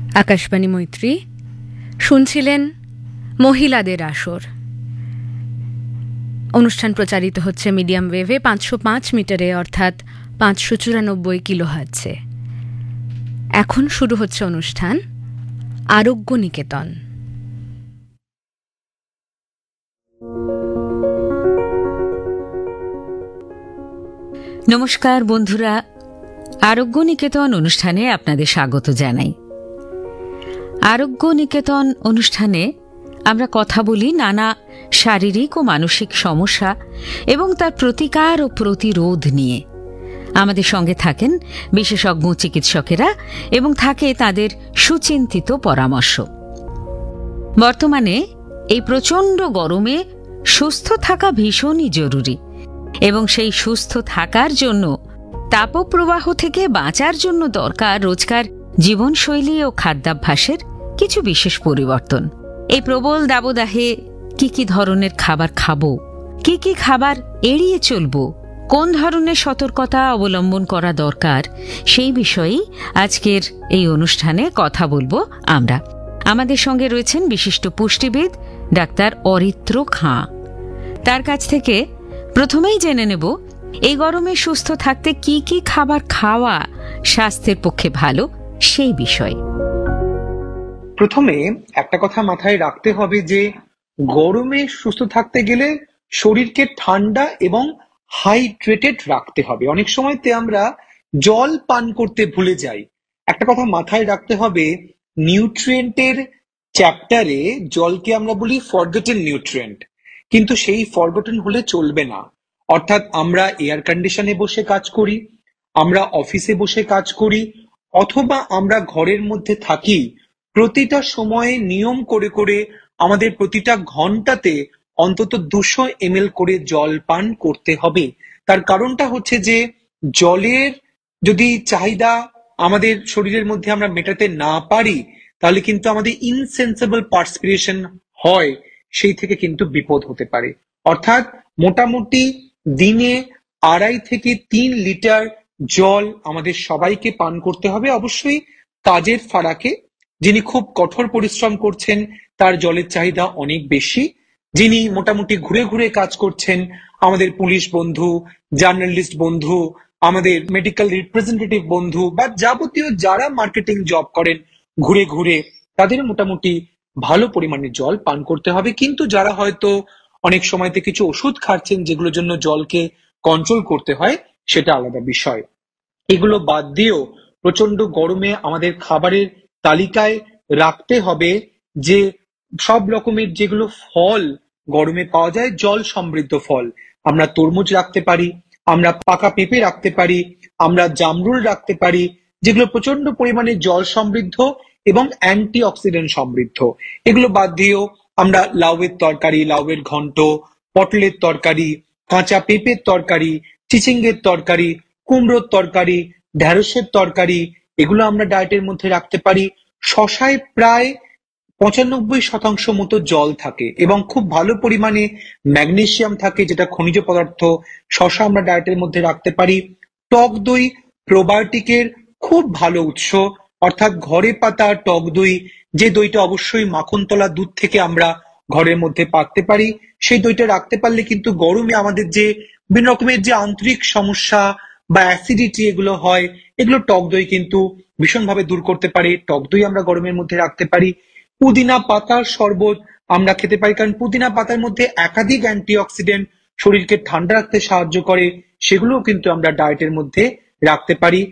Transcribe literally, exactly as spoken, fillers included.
আকাশবাণী মৈত্রী শুনছিলেন মহিলাদের আসর। অনুষ্ঠান প্রচারিত হচ্ছে মিডিয়াম ওয়েভে পাঁচশো পাঁচ মিটারে অর্থাৎ পাঁচশো চুরানব্বই কিলোহার্টজে। এখন শুরু হচ্ছে অনুষ্ঠান আরোগ্য নিকেতন। নমস্কার বন্ধুরা, আরোগ্য নিকেতন অনুষ্ঠানে আপনাদের স্বাগত জানাই। আরোগ্য নিকেতন অনুষ্ঠানে আমরা কথা বলি নানা শারীরিক ও মানসিক সমস্যা এবং তার প্রতিকার ও প্রতিরোধ নিয়ে। আমাদের সঙ্গে থাকেন বিশেষজ্ঞ চিকিৎসকেরা এবং থাকে তাদের সুচিন্তিত পরামর্শ। বর্তমানে এই প্রচণ্ড গরমে সুস্থ থাকা ভীষণই জরুরি এবং সেই সুস্থ থাকার জন্য তাপপ্রবাহ থেকে বাঁচার জন্য দরকার রোজকার জীবনশৈলী ও খাদ্যাভ্যাসের কিছু বিশেষ পরিবর্তন। এই প্রবল দাবদাহে কি কি ধরনের খাবার খাবো, কি কি খাবার এড়িয়ে চলবো, কোন ধরনের সতর্কতা অবলম্বন করা দরকার, সেই বিষয়েই আজকের এই অনুষ্ঠানে কথা বলবো আমরা। আমাদের সঙ্গে রয়েছেন বিশিষ্ট পুষ্টিবিদ ডাক্তার অরিত্র খাঁ। তার কাছ থেকে প্রথমেই জেনে নেব এই গরমে সুস্থ থাকতে কি কি খাবার খাওয়া স্বাস্থ্যের পক্ষে ভালো সেই বিষয়ে। প্রথমে একটা কথা মাথায় রাখতে হবে যে গরমে সুস্থ থাকতে গেলে শরীরকে ঠান্ডা এবং হাইড্রেটেড রাখতে হবে। অনেক সময়তে আমরা জল পান করতে ভুলে যাই। একটা কথা মাথায় রাখতে হবে, নিউট্রিয়েন্টের চ্যাপ্টারে জলকে আমরা বলি ফরগটেন নিউট্রিয়েন্ট, কিন্তু সেই ফরগটেন হলে চলবে না। অর্থাৎ আমরা এয়ার কন্ডিশনে বসে কাজ করি, আমরা অফিসে বসে কাজ করি, অথবা আমরা ঘরের মধ্যে থাকি, প্রতিটা সময়ে নিয়ম করে করে আমাদের প্রতিটা ঘন্টাতে অন্তত দুশো এম এল করে জল পান করতে হবে। তার কারণটা হচ্ছে যে জলের যদি চাহিদা আমাদের শরীরের মধ্যে আমরা মেটাতে না পারি, তাহলে কিন্তু আমাদের ইনসেন্সিবল পার্সপিরেশন হয়, সেই থেকে কিন্তু বিপদ হতে পারে। অর্থাৎ মোটামুটি দিনে আড়াই থেকে তিন লিটার জল আমাদের সবাইকে পান করতে হবে। অবশ্যই কাজের ফারাকে যিনি খুব কঠোর পরিশ্রম করছেন তার জলের চাহিদা অনেক বেশি। যিনি মোটামুটি ঘুরে ঘুরে কাজ করছেন, আমাদের পুলিশ বন্ধু, জার্নালিস্ট বন্ধু, আমাদের মেডিকেল রিপ্রেজেন্টেটিভ বন্ধু বা যাবতীয় যারা মার্কেটিং জব করেন ঘুরে ঘুরে, তাদের মোটামুটি ভালো পরিমাণে জল পান করতে হবে। কিন্তু যারা হয়তো অনেক সময়তে কিছু ওষুধ খাচ্ছেন যেগুলোর জন্য জলকে কন্ট্রোল করতে হয়, সেটা আলাদা বিষয়। এগুলো বাদ দিয়েও প্রচন্ড গরমে আমাদের খাবারের তালিকায় রাখতে হবে যে সব রকমের যেগুলো ফল গরমে পাওয়া যায়, জল সমৃদ্ধ ফল। আমরা তরমুজ রাখতে পারি, আমরা পাকা পেঁপে রাখতে পারি, আমরা জামরুল রাখতে পারি, যেগুলো প্রচন্ড পরিমাণে জল সমৃদ্ধ এবং অ্যান্টি অক্সিডেন্ট সমৃদ্ধ। এগুলো বাদ দিয়েও আমরা লাউয়ের তরকারি, লাউয়ের ঘন্ট, পটলের তরকারি, কাঁচা পেঁপের তরকারি, চিচিঙ্গের তরকারি, কুমড়োর তরকারি, ঢেঁড়সের তরকারি, এগুলো আমরা ডায়েটের মধ্যে রাখতে পারি। শশায় প্রায় পঁচানব্বই শতাংশ মতো জল থাকে এবং খুব ভালো পরিমাণে ম্যাগনেসিয়াম থাকে, যেটা খনিজ পদার্থ। শশা আমরা ডায়েটের মধ্যে রাখতে পারি। টক দই প্রোবায়োটিকের খুব ভালো উৎস, অর্থাৎ ঘরে পাতা টক দই, যে দইটা অবশ্যই মাখনতলা দুধ থেকে আমরা ঘরের মধ্যে পাততে পারি, সেই দইটা রাখতে পারলে কিন্তু গরমে আমাদের যে বিভিন্ন রকমের যে আন্তরিক সমস্যা বা অ্যাসিডিটি এগুলো হয়, এগুলো টক দই কিন্তু ভীষণভাবে দূর করতে পারে। টক দই আমরা গরমের মধ্যে রাখতে পারি। পুদিনা পাতার শরবত আমরা খেতে পারি, কারণ পুদিনা পাতার মধ্যে একাধিক অ্যান্টিঅক্সিডেন্ট শরীরকে ঠান্ডা রাখতে সাহায্য করে, সেগুলোও কিন্তু আমরা ডায়েটের মধ্যে রাখতে পারি।